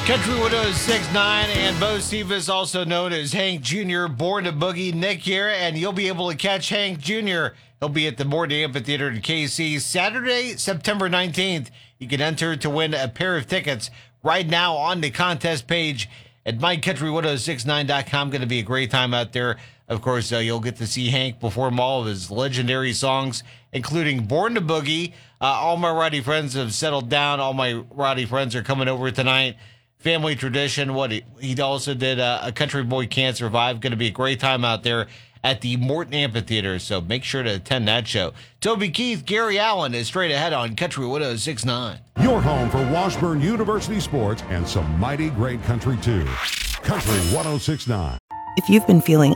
Country Widows 6'9", and Bo Stevens, also known as Hank Jr., Born to Boogie, Nick here, and you'll be able to catch Hank Jr. He'll be at the Morton Amphitheater in KC Saturday, September 19th. You can enter to win a pair of tickets right now on the contest page at mycountrywidows69.com. Going to be a great time out there. Of course, you'll get to see Hank perform all of his legendary songs, including Born to Boogie. All my Rowdy friends have settled down. All my Rowdy friends are coming over tonight. Family tradition. He also did a Country Boy Can't Survive. Going to be a great time out there at the Morton Amphitheater, so make sure to attend that show. Toby Keith, Gary Allen is straight ahead on Country Widows 6'9". Your home for Washburn University sports and some mighty great country too. Country 106.9. If you've been feeling